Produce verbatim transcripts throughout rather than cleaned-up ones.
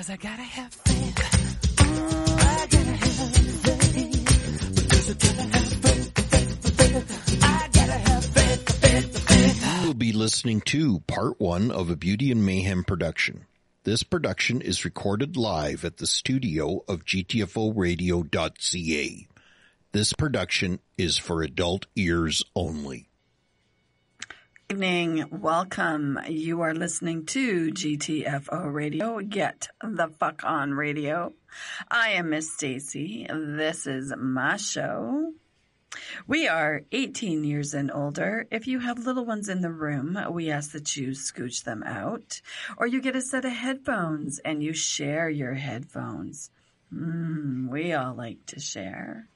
'cause I gotta have faith. I gotta have faith. Because I gotta have faith. I gotta have faith, faith, faith. We'll be listening to part one of a Beauty and Mayhem production. This production is recorded live at the studio of G T F O radio dot C A. This production is for adult ears only. Evening. Welcome. You are listening to G T F O Radio. Get the fuck on radio. I am Miss Stacy. This is my show. We are eighteen years and older. If you have little ones in the room, we ask that you scooch them out, or you get a set of headphones and you share your headphones. Mm, we all like to share.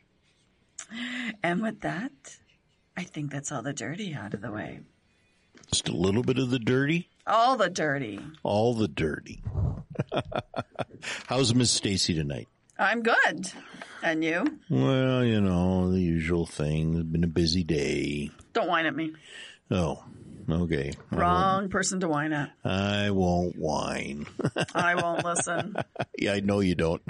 And with that, I think that's all the dirty out of the way. Just a little bit of the dirty? All the dirty. All the dirty. How's Miss Stacy tonight? I'm good. And you? Well, you know, the usual thing. It's been a busy day. Don't whine at me. Oh, okay. Wrong person to whine at. I won't whine. I won't listen. Yeah, I know you don't.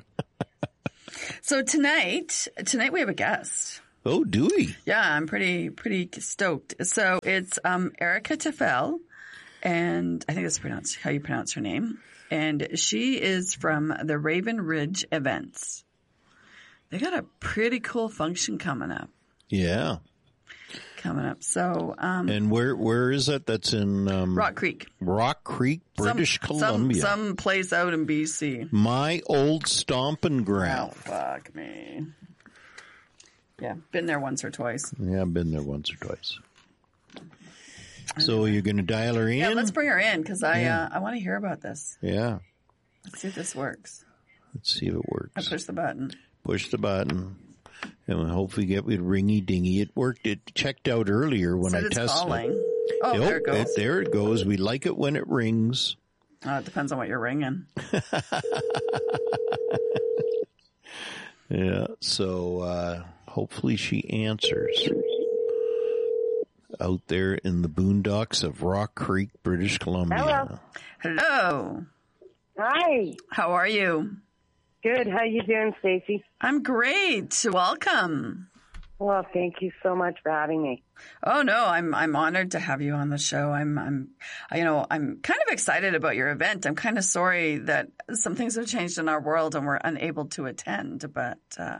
So tonight, tonight we have a guest. Oh, do we? Yeah, I'm pretty, pretty stoked. So it's um, Erica Tefel, and I think that's pronounced how you pronounce her name. And she is from the Raven Ridge Events. They got a pretty cool function coming up. Yeah. Coming up. So, um, and where where is that? That's in um, Rock Creek. Rock Creek, British some, Columbia. Some, some place out in B C. My old stomping ground. Oh, fuck me. Yeah, been there once or twice. Yeah, I've been there once or twice. So you're going to dial her in? Yeah, let's bring her in because I Yeah. uh, I want to hear about this. Yeah. Let's see if this works. Let's see if it works. I push the button. Push the button. And we'll hopefully get with ringy dingy. It worked. It checked out earlier when Said I it's tested calling. it. Oh, Yep, there it goes. there it goes. We like it when it rings. Uh, it depends on what you're ringing. Yeah. So uh, hopefully she answers. Out there in the boondocks of Rock Creek, British Columbia. Hello. Hello. Hi. How are you? Good. How you doing, Stacy? I'm great. Welcome. Well, thank you so much for having me. Oh no, I'm I'm honored to have you on the show. I'm I'm you know, I'm kind of excited about your event. I'm kind of sorry that some things have changed in our world and we're unable to attend, but uh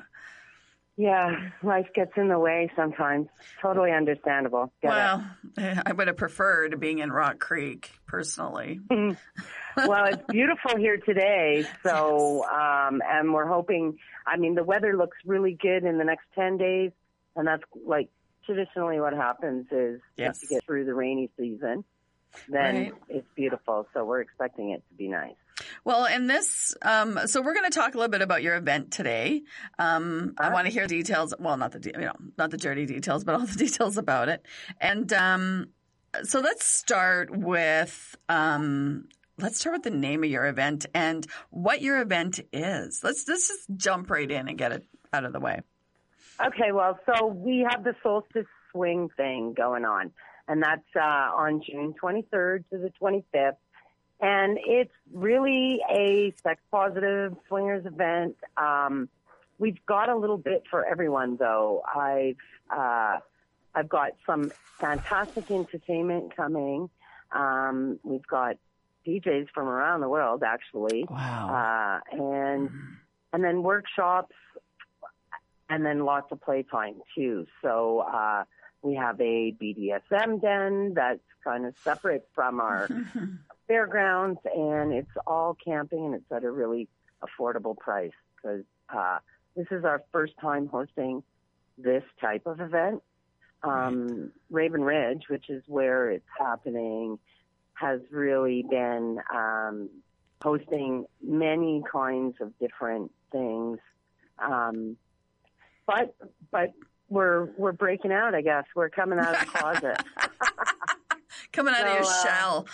Yeah, life gets in the way sometimes. Totally understandable. Get well, I would have preferred being in Rock Creek personally. it. Well, it's beautiful here today, so um and we're hoping, I mean, the weather looks really good in the next ten days, and that's like traditionally what happens is Yes. once you get through the rainy season, then Right. it's beautiful. So we're expecting it to be nice. Well, in this, um, so we're going to talk a little bit about your event today. Um, I Uh-huh. want to hear details. Well, not the de- you know, not the dirty details, but all the details about it. And um, so let's start with um, let's start with the name of your event and what your event is. Let's let's just jump right in and get it out of the way. Okay, well, so we have the Solstice Swing thing going on, and that's uh, on June twenty-third to the twenty-fifth. And it's really a sex-positive swingers event. Um, we've got a little bit for everyone, though. I've uh, I've got some fantastic entertainment coming. Um, we've got D Js from around the world, actually. Wow. Uh, and and then workshops, and then lots of playtime, too. So uh, we have a B D S M den that's kind of separate from our fairgrounds, and it's all camping, and it's at a really affordable price because uh, this is our first time hosting this type of event. Um, Raven Ridge, which is where it's happening, has really been um, hosting many kinds of different things. Um, but but we're we're breaking out, I guess. We're coming out of the closet. Coming out So, of your uh, shell.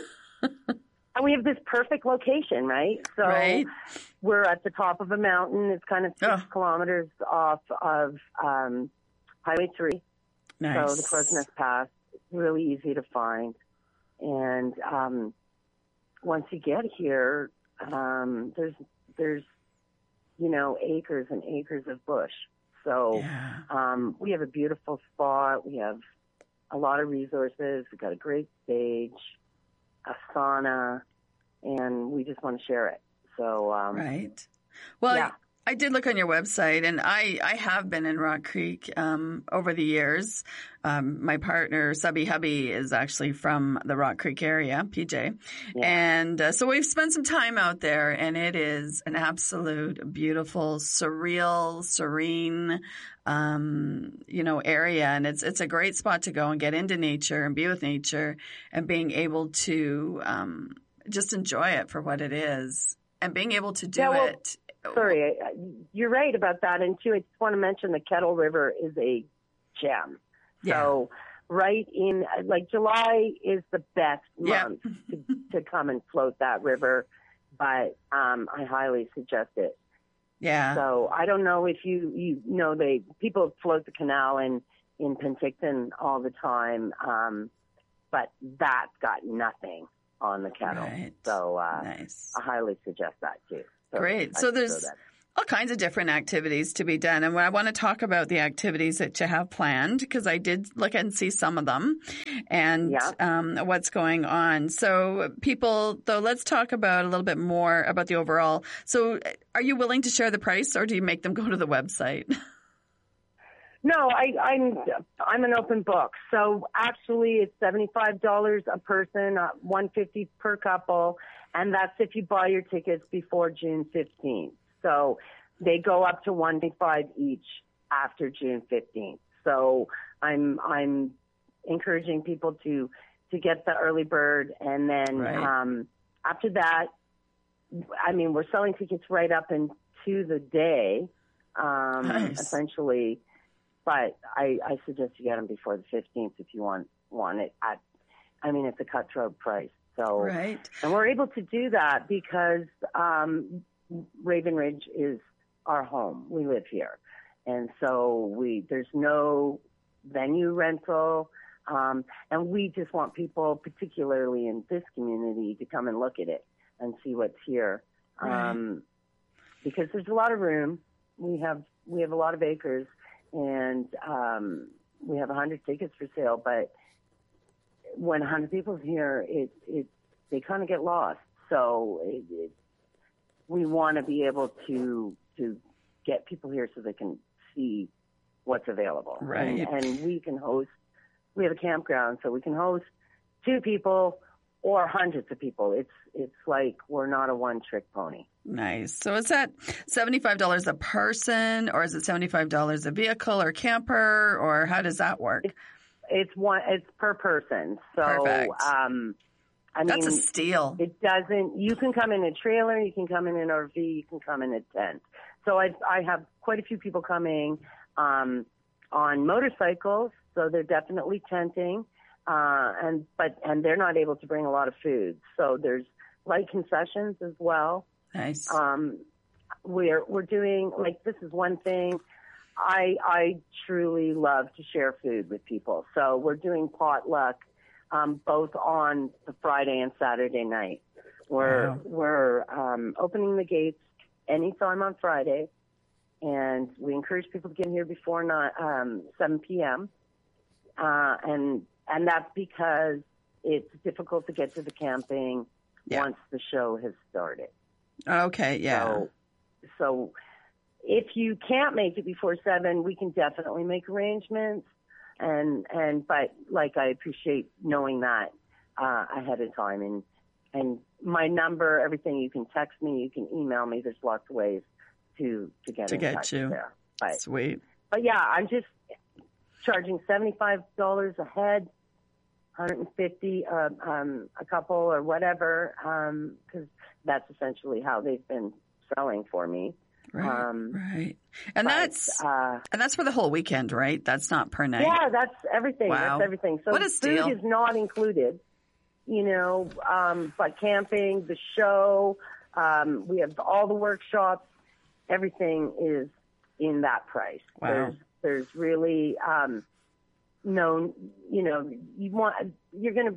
And we have this perfect location, right? So Right. we're at the top of a mountain. It's kind of six Oh. kilometers off of um, Highway three. Nice. So the Crow's Nest Pass. It's really easy to find. And um, once you get here, um, there's there's you know acres and acres of bush. So Yeah. um, we have a beautiful spot. We have a lot of resources. We've got a great stage, a sauna, and we just want to share it. So um, Right. Well, yeah. I, I did look on your website, and I, I have been in Rock Creek um, over the years. Um, my partner, Subby Hubby, is actually from the Rock Creek area, P J. Yeah. And uh, so we've spent some time out there, and it is an absolute beautiful, surreal, serene, um, you know, area. And it's it's a great spot to go and get into nature and be with nature and being able to um, just enjoy it for what it is and being able to do Yeah, well, it. Sorry, I- you're right about that. And too, I just want to mention the Kettle River is a gem. Yeah. So right in, like July is the best Yeah. month to, to come and float that river, but um, I highly suggest it. Yeah. So I don't know if you, you know, they, people float the canal in, in Penticton all the time, um, but that's got nothing on the Kettle. Right. So uh, Nice. I highly suggest that too. So Great. I So just throw there's that. all kinds of different activities to be done. And I want to talk about the activities that you have planned because I did look and see some of them and Yeah. um, what's going on. So people, though, let's talk about a little bit more about the overall. So are you willing to share the price or do you make them go to the website? No, I, I'm I'm an open book. So actually, it's seventy-five dollars a person, uh, one hundred fifty dollars per couple, and that's if you buy your tickets before June fifteenth. So they go up to one hundred twenty-five dollars each after June fifteenth. So I'm I'm encouraging people to to get the early bird, and then Right. um, after that, I mean, we're selling tickets right up into the day, um, Nice. essentially. But I, I suggest you get them before the fifteenth if you want want it at. I mean, it's a cutthroat price. So, Right. and we're able to do that because um, Raven Ridge is our home. We live here, and so we there's no venue rental, um, and we just want people, particularly in this community, to come and look at it and see what's here, Right. um, because there's a lot of room. We have we have a lot of acres. And um, we have one hundred tickets for sale, but when one hundred people's here, it, it they kind of get lost. So it, it, we want to be able to to get people here so they can see what's available. Right. And, and we can host. We have a campground, so we can host two people or hundreds of people. It's it's like we're not a one-trick pony. Nice. So is that seventy-five dollars a person or is it seventy-five dollars a vehicle or camper or how does that work? It's, it's one. It's per person. So Perfect. um, I That's mean, a steal. it doesn't. You can come in a trailer. You can come in an R V. You can come in a tent. So I I have quite a few people coming um, on motorcycles. So they're definitely tenting. Uh, and but and they're not able to bring a lot of food, so there's light concessions as well. Nice. Um, we're we're doing like this is one thing. I I truly love to share food with people, so we're doing potluck um, both on the Friday and Saturday night. We're Wow. we're um, opening the gates anytime on Friday, and we encourage people to get here before not, um, seven p.m. Uh, and And that's because it's difficult to get to the camping Yeah. once the show has started. Okay. Yeah. So, so if you can't make it before seven, we can definitely make arrangements. And, and, but like, I appreciate knowing that, uh, ahead of time. And, and my number, everything, you can text me, you can email me. There's lots of ways to, to get To in get touch you. there. But, Sweet. but yeah, I'm just charging seventy-five dollars a head. one hundred fifty uh, um, a couple or whatever, because that's essentially how they've been selling for me. Right. Um, right. And but, that's uh, and that's for the whole weekend, right? That's not per night. yeah, that's everything. Wow. That's everything. So What a steal. food is not included, you know, um, but camping, the show, um, we have all the workshops, everything is in that price. Wow. There's, there's really um, no, you know, you want you're going to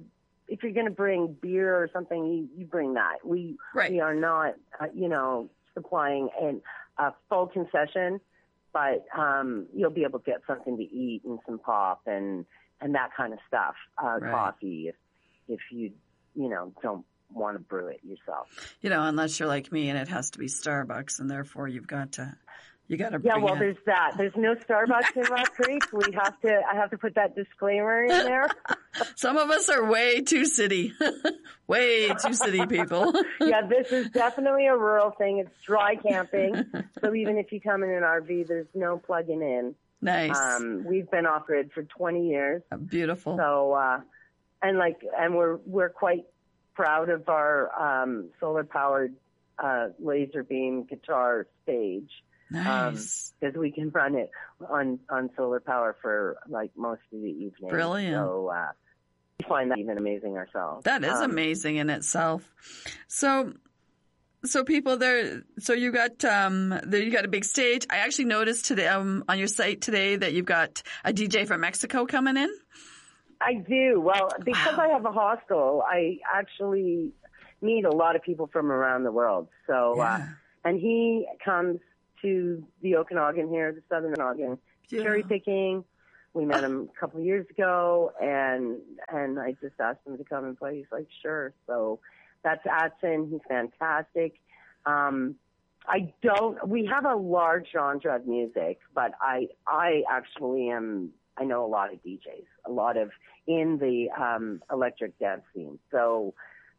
if you're going to bring beer or something, you, you bring that. We Right. we are not, uh, you know, supplying an, a full concession, but um, you'll be able to get something to eat and some pop and and that kind of stuff. Uh, Right. Coffee, if if you you know don't want to brew it yourself. You know, unless you're like me and it has to be Starbucks, and therefore you've got to, you got to Yeah, bring well, it. there's that. There's no Starbucks in Rock Creek. We have to. I have to put that disclaimer in there. Some of us are way too city, way too city people. Yeah, this is definitely a rural thing. It's dry camping, so even if you come in an R V, there's no plugging in. Nice, Um, we've been off grid for twenty years, beautiful. so uh, and like, and we're we're quite proud of our um, solar powered uh, laser beam guitar stage. Nice, because we can run it on on solar power for like most of the evening. Brilliant. So uh, we find that even amazing ourselves. that is Um, amazing in itself. So, so people there. So you got um, there. You got a big stage. I actually noticed today um, on your site today that you've got a D J from Mexico coming in. I do. Well, because Wow. I have a hostel, I actually meet a lot of people from around the world. So, Yeah. uh, and he comes to the Okanagan here, the Southern Okanagan, Yeah. cherry picking. We met him a couple of years ago, and and I just asked him to come and play. He's like, sure. So that's Atson. He's fantastic. Um, I don't. We have a large genre of music, but I I actually am. I know a lot of D Js, a lot of in the um, electric dance scene. So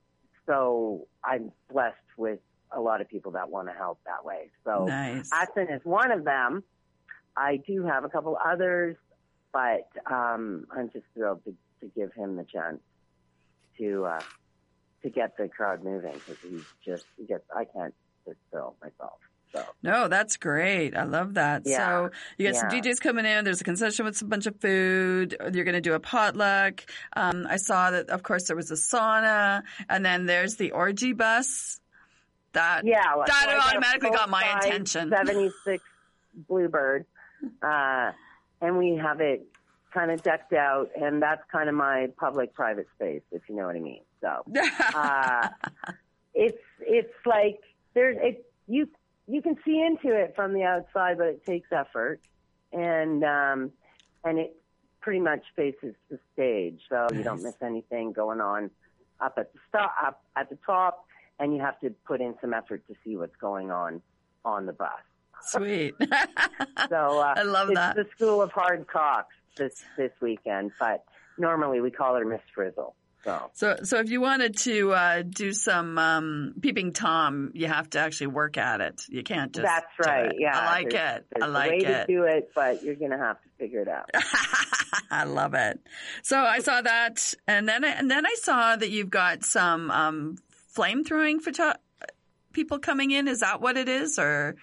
so I'm blessed with a lot of people that want to help that way. So Nice. Atson is one of them. I do have a couple others, but um, I'm just thrilled to, to give him the chance to uh, to get the crowd moving because he's just he gets I can't sit still myself. So No, that's great. I love that. Yeah. So you got some Yeah. D Js coming in. There's a concession with a bunch of food. You're going to do a potluck. Um, I saw that, of course, there was a sauna, and then there's the orgy bus. That yeah, well, that so I got a automatically got my full-size attention. seventy-six Bluebird, uh, and we have it kind of decked out, and that's kind of my public-private space, if you know what I mean. So uh, it's it's like there's it you you can see into it from the outside, but it takes effort, and um, and it pretty much faces the stage, so you don't Nice. miss anything going on up at the stop up at the top, and you have to put in some effort to see what's going on on the bus. Sweet. So uh, I love it's that. the School of Hard Cocks this this weekend, but normally we call her Miss Frizzle. So So, so if you wanted to uh, do some um, peeping tom, you have to actually work at it. You can't just. that's do right. it. Yeah, I like there's, it. There's I like a way it. to do it, but you're gonna have to figure it out. I love it. So I saw that, and then I, and then I saw that you've got some um, flame throwing photo- people coming in. Is that what it is, or?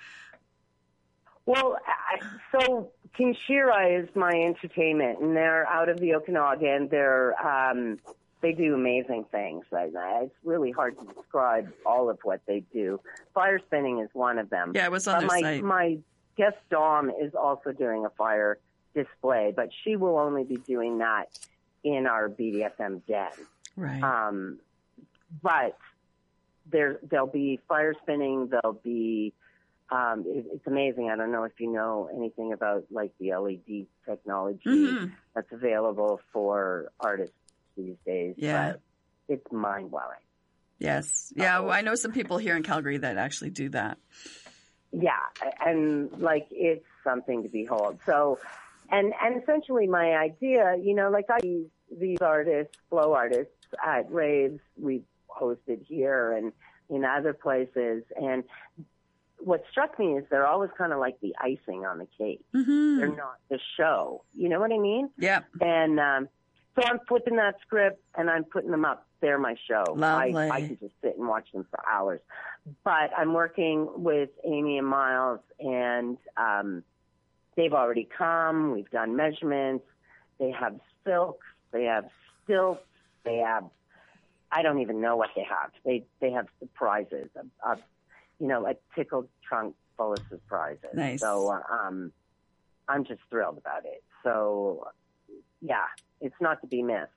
Well, I, so Kinshira is my entertainment, and they're out of the Okanagan. They're um, they do amazing things. I, I, it's really hard to describe all of what they do. Fire spinning is one of them. Yeah, it was on But their my site. my guest Dom is also doing a fire display, but she will only be doing that in our B D S M den. Right. Um, but there there'll be fire spinning. There'll be um, it, it's amazing. I don't know if you know anything about like the L E D technology Mhm. that's available for artists these days. Yeah. But it's mind blowing. Yes. Yeah. Uh-oh. Well, I know some people here in Calgary that actually do that. Yeah, and like it's something to behold. So, and and essentially my idea, you know, like I these these artists, flow artists at raves we've hosted here and in other places, and what struck me is they're always kind of like the icing on the cake. Mm-hmm. They're not the show. You know what I mean? Yep. And um, so I'm flipping that script and I'm putting them up. They're my show. Lovely. I, I can just sit and watch them for hours. But I'm working with Amy and Miles, and um, they've already come. We've done measurements. They have silks. They have stilts. They have, I don't even know what they have. They they have surprises. A, a, you know, a tickled trunk full of surprises. Nice. So uh, um, I'm just thrilled about it. So, yeah, it's not to be missed.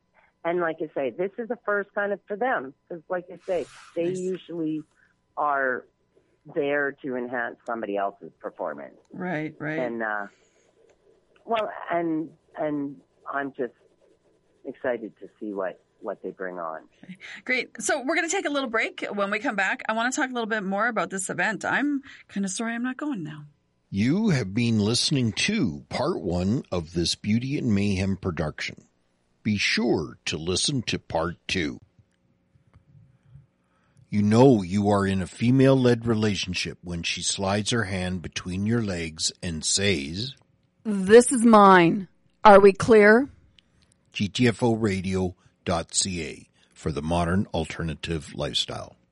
And like I say, this is a first kind of for them. Because like I say, they Nice. usually are there to enhance somebody else's performance. Right, right. And, uh, well, and, and I'm just excited to see what, what they bring on. Great. So we're going to take a little break. When we come back, I want to talk a little bit more about this event. I'm kind of sorry I'm not going now. You have been listening to part one of this Beauty and Mayhem production. Be sure to listen to part two. You know you are in a female-led relationship when she slides her hand between your legs and says, This is mine. Are we clear? G T F O radio dot C A for the modern alternative lifestyle.